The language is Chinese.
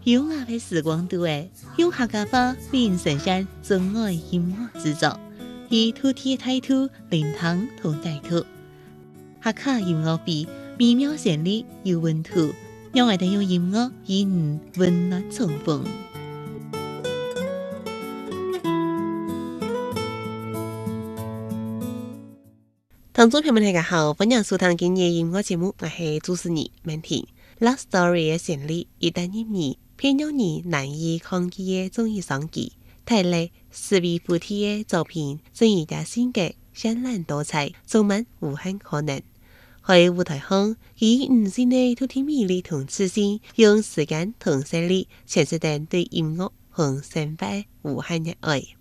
优雅的时光度用客家话练成山钟爱音乐制作，以土地的态度聆听同带土。客家音乐比美妙旋律有温度，让我哋用音乐与你温暖重逢。听众朋友们大家好，欢迎收听今日音乐节目，我是主持人曼婷。Love Story 的旋律一旦入耳，便让你难以抗拒的综艺上机。睇嚟四位夫妻的作品，正以家性格绚烂多彩，充满无限可能。喺舞台上，以五線的土地魅力同磁性，用時間同聲力詮釋定對音樂和生活的無限熱愛。